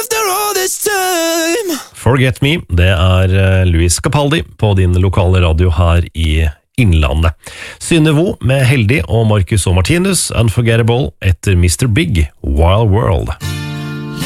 Forget Me, det Luis Capaldi på din lokale radio her i Innlandet. Synne Vo med Heldig og Marcus og Martinus, Unforgettable etter Mr. Big, Wild World.